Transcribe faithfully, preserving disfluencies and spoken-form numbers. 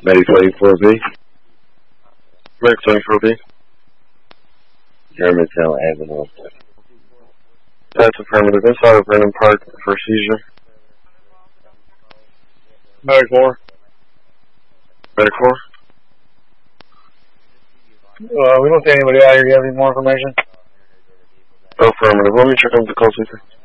Medic twenty-four B. Medic twenty-four B. Germantown Avenue. That's affirmative. Inside of Brennan Park for seizure. Medic four. Medic four. Uh, we don't see anybody out here. Do you have any more information? Affirmative. Let me check on the call center.